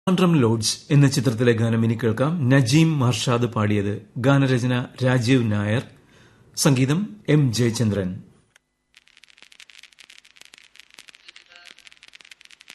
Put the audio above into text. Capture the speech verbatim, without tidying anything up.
Trivandrum lodge എന്ന ചിത്രത്തിലെ ഗാനം ഇനി കേൾക്കാം. നജീം മർഷാദ് പാടിയത്. ഗാനരചന രാജീവ് നായർ, സംഗീതം എം ജയചന്ദ്രൻ.